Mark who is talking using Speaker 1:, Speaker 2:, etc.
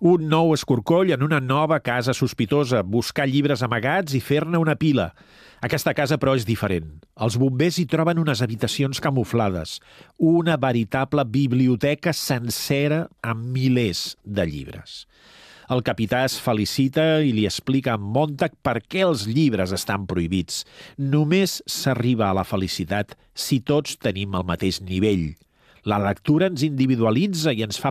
Speaker 1: Un nou escorcoll en una nova casa sospitosa, buscar llibres amagats i fer-ne una pila. Aquesta casa, però, és diferent. Els bombers hi troben unes habitacions camuflades, una veritable biblioteca sencera amb milers de llibres. El capità es felicita i li explica a Montag per què els llibres estan prohibits. Només s'arriba a la felicitat si tots tenim el mateix nivell. La lectura ens individualitza i ens fa